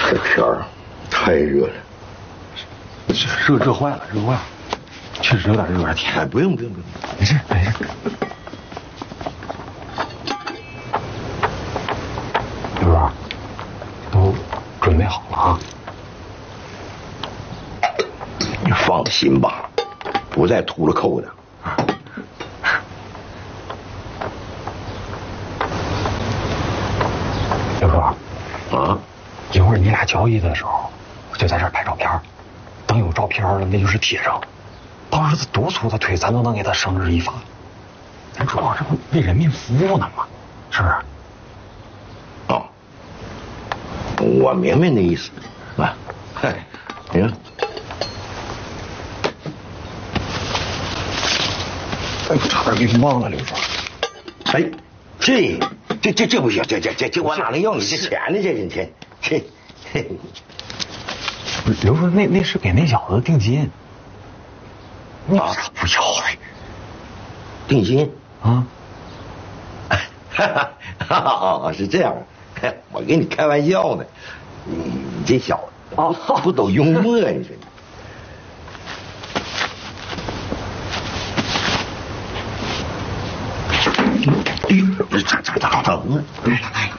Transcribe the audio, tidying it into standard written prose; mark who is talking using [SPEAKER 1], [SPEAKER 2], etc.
[SPEAKER 1] 这天儿太热了，
[SPEAKER 2] 热坏了，确实有点甜。
[SPEAKER 1] 哎，不用，
[SPEAKER 2] 没事。刘哥，都准备好了啊？
[SPEAKER 1] 你放心吧，不再秃了扣的。
[SPEAKER 2] 刘哥，
[SPEAKER 1] 啊，
[SPEAKER 2] 一会儿你俩交易的时候，我就在这儿拍照片。等有照片了，那就是铁证。到时候他多粗的腿，咱都能给他绳之以法。咱主要这不为人民服务呢吗？是不是？
[SPEAKER 1] 哦，我明白那意思。啊，嗨，你看，
[SPEAKER 2] 哎，我差点给你忘了，刘叔。
[SPEAKER 1] 哎，这不行，这我哪能要你这钱呢？这。
[SPEAKER 2] 刘叔，那是给那小子定金。你咋不要嘞？
[SPEAKER 1] 定金
[SPEAKER 2] 啊？
[SPEAKER 1] 哈，是这样，我跟你开玩笑呢。你这小子啊，不懂幽默，你说你。哎呦，咋疼啊？
[SPEAKER 2] 来了。